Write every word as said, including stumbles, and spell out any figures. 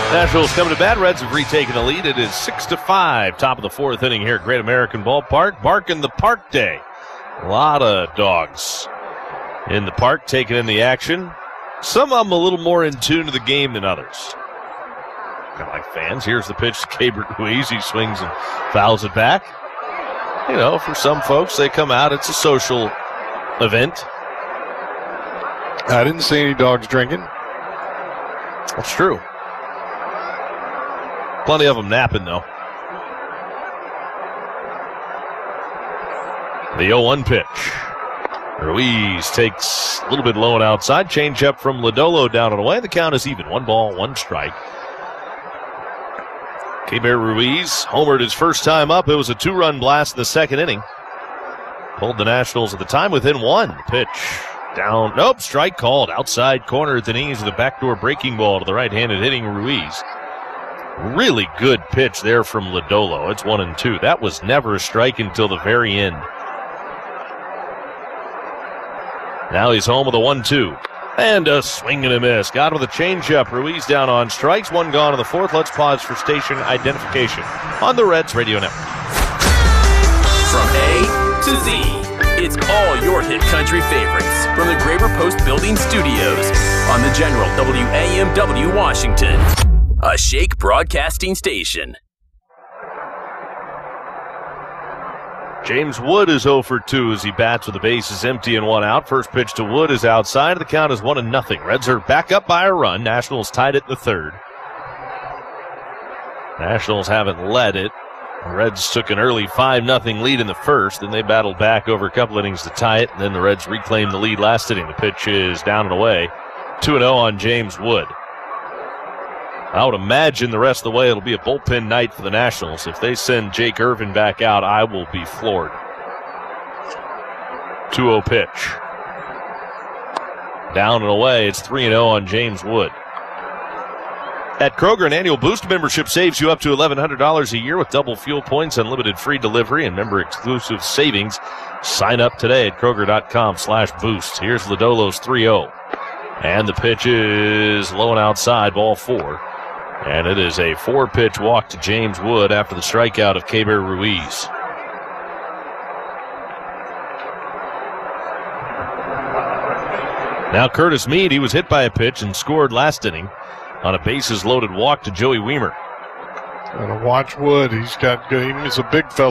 Nationals coming to bat. Reds have retaken the lead. It is six to five. Top of the fourth inning here at Great American Ballpark. Barking the Park Day. A lot of dogs in the park taking in the action. Some of them a little more in tune to the game than others. Kind of like fans. Here's the pitch to Keibert Ruiz. He swings and fouls it back. You know, for some folks, they come out. It's a social event. I didn't see any dogs drinking. That's true. Plenty of them napping, though. The oh one pitch. Ruiz takes a little bit low and outside. Change up from Lodolo down and away. The count is even. One ball, one strike. Keibert Ruiz homered his first time up. It was a two-run blast in the second inning. Pulled the Nationals at the time within one. Pitch down. Nope, strike called. Outside corner at the knees with a backdoor breaking ball to the right-handed hitting Ruiz. Really good pitch there from Lodolo. It's one and two. That was never a strike until the very end. Now he's home with a one two. And a swing and a miss. Got him with a changeup. Ruiz down on strikes. One gone in the fourth. Let's pause for station identification on the Reds Radio Network. From A to Z, it's all your hit country favorites from the Graber Post Building Studios on the General W A M W Washington, a Shake Broadcasting station. James Wood is oh for two as he bats with the bases empty and one out. First pitch to Wood is outside. The count is one and nothing. Reds are back up by a run. Nationals tied it in the third. Nationals haven't led it. The Reds took an early five nothing lead in the first. Then they battled back over a couple innings to tie it. And then the Reds reclaimed the lead last inning. The pitch is down and away. two and oh on James Wood. I would imagine the rest of the way it'll be a bullpen night for the Nationals. If they send Jake Irvin back out, I will be floored. two oh pitch. Down and away. It's three and oh on James Wood. At Kroger, an annual Boost membership saves you up to eleven hundred dollars a year with double fuel points, unlimited free delivery, and member-exclusive savings. Sign up today at Kroger.com slash Boost. Here's Lodolo's three oh. And the pitch is low and outside, ball four. And it is a four-pitch walk to James Wood after the strikeout of Keibert Ruiz. Now Curtis Mead, he was hit by a pitch and scored last inning on a bases-loaded walk to Joey Wiemer. Gotta watch Wood. He's got good. He's a big fella.